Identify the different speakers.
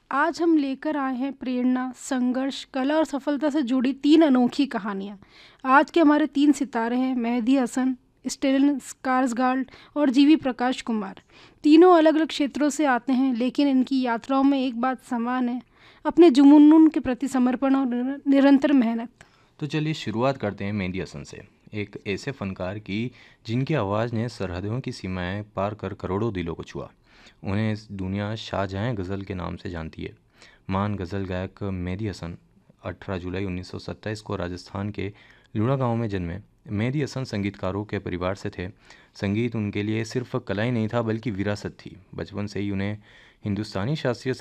Speaker 1: आज हम लेकर आए हैं प्रेरणा, संघर्ष, कला और सफलता से जुड़ी 3 अनोखी कहानियाँ। आज के हमारे 3 सितारे हैं मेहदी हसन, स्टेलन स्कार्सगार्ड और जीवी प्रकाश कुमार। तीनों अलग-अलग क्षेत्रों से आते हैं, लेकिन इनकी यात्राओं में एक बात समान है, अपने जुनून के प्रति समर्पण और निरंतर मेहनत।
Speaker 2: तो चलिए शुरुआत करते हैं मेहदी हसन से, एक ऐसे फनकार की जिनकी आवाज़ ने सरहदों की सीमाएं पार कर करोड़ों दिलों को छुआ। उन्हें इस दुनिया शाहजहां गज़ल के नाम से जानती है। महान गज़ल गायक मेहदी हसन 18 जुलाई 1927 को राजस्थान के लुणा गांव में जन्मे। मेहदी हसन संगीतकारों के परिवार से थे। संगीत उनके लिए सिर्फ कला ही नहीं था बल्कि विरासत थी। बचपन से ही उन्हें हिंदुस्तानी शास्त्रीय